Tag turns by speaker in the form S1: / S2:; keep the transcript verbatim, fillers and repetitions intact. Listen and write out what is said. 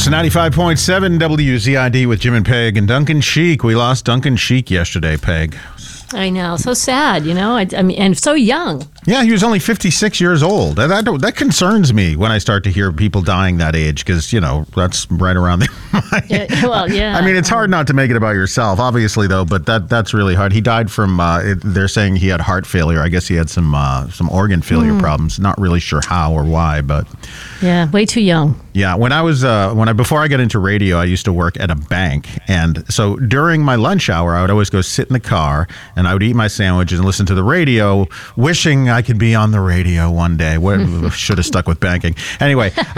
S1: It's ninety-five point seven W Z I D with Jim and Peg and Duncan Sheik. We lost Duncan Sheik yesterday, Peg.
S2: I know. So sad, you know? I, I mean, and so young.
S1: Yeah, he was only fifty-six years old. That, that, that concerns me when I start to hear people dying that age because, you know, that's right around the...
S2: yeah, well, yeah.
S1: I mean, it's hard not to make it about yourself, obviously, though, but that that's really hard. He died from, uh, it, they're saying he had heart failure. I guess he had some uh, some organ failure mm. problems. Not really sure how or why, but...
S2: Yeah, way too young.
S1: Yeah, when I was, uh, when I before I got into radio, I used to work at a bank. And so during my lunch hour, I would always go sit in the car and I would eat my sandwiches and listen to the radio, wishing I could be on the radio one day. Should have stuck with banking. Anyway,